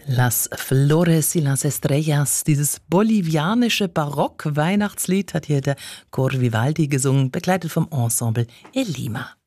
Las Flores y las Estrellas, dieses bolivianische Barock-Weihnachtslied hat hier der Chor Vivaldi gesungen, begleitet vom Ensemble El Lima.